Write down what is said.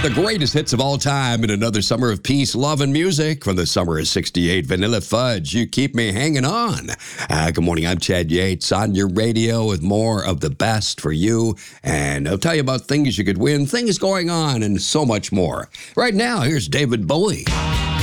The greatest hits of all time in another summer of peace, love, and music from the summer of 68. Vanilla Fudge, You Keep Me Hanging On. Good morning, I'm Chad Yates on your radio with more of the best for you. And I'll tell you about things you could win, things going on, and so much more. Right now, here's David Bowie.